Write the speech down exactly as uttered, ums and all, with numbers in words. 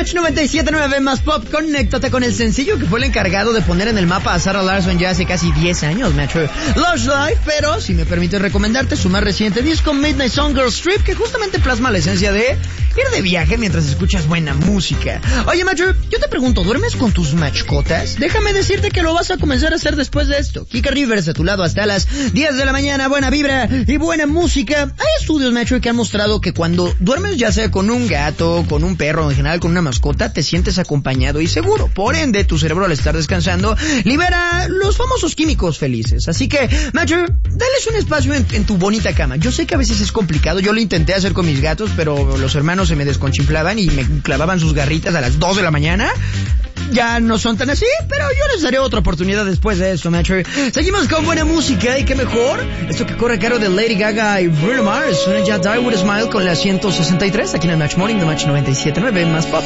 Match noventa y siete punto nueve más pop. Conéctate con el sencillo que fue el encargado de poner en el mapa a Sarah Larsson ya hace casi diez años, Metro. Lush Life, pero si me permites recomendarte su más reciente disco, Midnight Song Girl Strip, que justamente plasma la esencia de ir de viaje mientras escuchas buena música. Oye, Metro, yo te pregunto, ¿duermes con tus mascotas? Déjame decirte que lo vas a comenzar a hacer después de esto. Kika Rivers de tu lado hasta las diez de la mañana, buena vibra y buena música. Hay estudios, Metro, que han mostrado que cuando duermes ya sea con un gato, con un perro, en general con una mascota, te sientes acompañado y seguro. Por ende, tu cerebro al estar descansando libera los famosos químicos felices. Así que, Metro, dales un espacio en, en tu bonita cama. Yo sé que a veces es complicado, yo lo intenté hacer con mis gatos, pero los hermanos se me desconchimplaban y me clavaban sus garritas a las dos de la mañana. Ya no son tan así, pero yo les daré otra oportunidad después de esto, Metro. Seguimos con buena música y qué mejor. Esto que corre a cargo de Lady Gaga y Bruno Mars. Suena ya Die With A Smile con la ciento sesenta y tres aquí en el Match Morning de Match noventa y siete punto nueve más pop.